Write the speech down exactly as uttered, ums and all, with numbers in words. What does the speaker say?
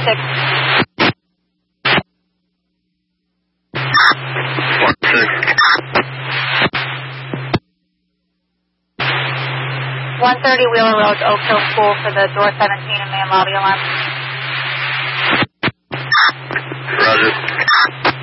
six. one six. one thirty Wheeler Road, Oak Hill School for the door seventeen and main lobby alarm. Roger.